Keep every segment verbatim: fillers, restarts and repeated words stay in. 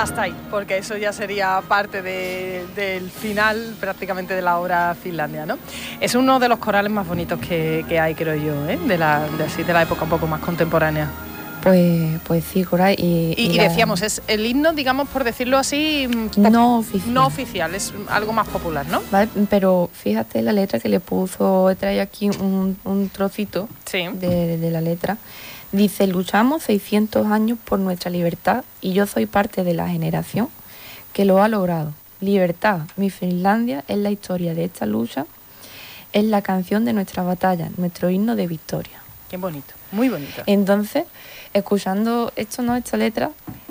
hasta ahí, porque eso ya sería parte de, del final prácticamente de la obra Finlandia, ¿no? Es uno de los corales más bonitos que, que hay, creo yo, ¿eh? de, la, de, así, de la época un poco más contemporánea. Pues, pues sí, coral. Y, y, y, y la... decíamos, es el himno, digamos, por decirlo así, no oficial. No oficial, es algo más popular, ¿no? Vale, pero fíjate la letra que le puso, he traído aquí un, un trocito sí. de, de la letra. Dice, luchamos seiscientos años por nuestra libertad y yo soy parte de la generación que lo ha logrado. Libertad, mi Finlandia es la historia de esta lucha, es la canción de nuestra batalla, nuestro himno de victoria. Qué bonito, muy bonito. Entonces, escuchando esto, ¿no? Esta letra,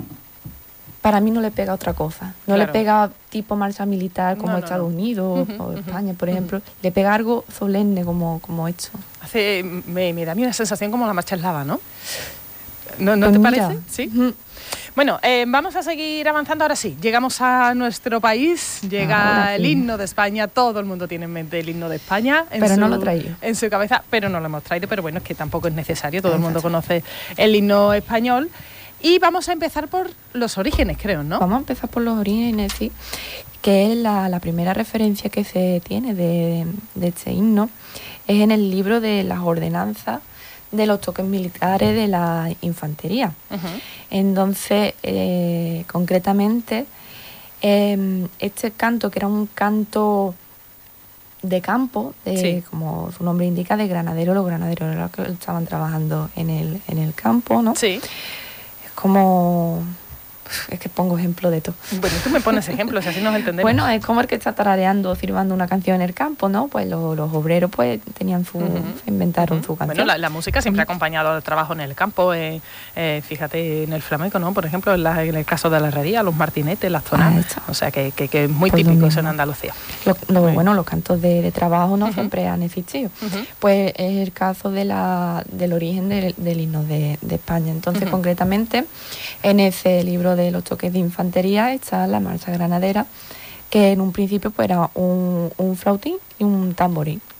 para mí no le pega otra cosa. No claro. le pega tipo marcha militar como no, no, Estados no. Unidos uh-huh, o España, uh-huh, por ejemplo. Uh-huh. Le pega algo solemne como, como esto. Hace, me, me da a mí una sensación como la marcha eslava, ¿no? ¿No, no pues te mira. parece? Sí. Uh-huh. Bueno, eh, vamos a seguir avanzando. Ahora sí, llegamos a nuestro país, llega sí. el himno de España. Todo el mundo tiene en mente el himno de España en pero su, no lo traído. en su cabeza, pero no lo hemos traído. Pero bueno, es que tampoco es necesario, todo Exacto. el mundo conoce el himno español. Y vamos a empezar por los orígenes, creo, ¿no? Vamos a empezar por los orígenes, sí, que es la, la primera referencia que se tiene de, de este himno, es en el libro de las ordenanzas de los toques militares de la infantería. Uh-huh. Entonces, eh, concretamente, eh, este canto, que era un canto de campo, de, sí. como su nombre indica, de granadero, los granaderos eran los que estaban trabajando en el, en el campo, ¿no? Sí. Es como... Es que pongo ejemplo de todo. Bueno, tú me pones ejemplos, así nos entendemos. Bueno, es como el que está tarareando, silbando una canción en el campo, ¿no? Pues los, los obreros pues tenían su... Uh-huh. inventaron uh-huh. su canción. Bueno, la, la música siempre uh-huh. ha acompañado al trabajo en el campo. Eh, eh, fíjate, en el flamenco, ¿no? Por ejemplo, en, la, en el caso de la herrería, los martinetes, las tonadas. Ah, o sea, que, que, que es muy pues típico eso en Andalucía. Lo, lo, bueno, los cantos de, de trabajo no uh-huh. siempre han existido. Uh-huh. Pues es el caso de la, del origen del, del himno de, de España. Entonces, uh-huh. concretamente, en ese libro de los toques de infantería está la marcha granadera, que en un principio pues era un, un flautín y un tamborín.